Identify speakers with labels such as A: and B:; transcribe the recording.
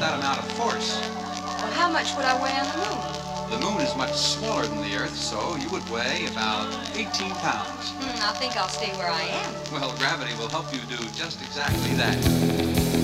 A: that amount of force.
B: Well, how much would I weigh on the moon?
A: The moon is much smaller than the Earth, so you would weigh about 18 pounds.
B: I think I'll stay where I am.
A: Well, gravity will help you do just exactly that.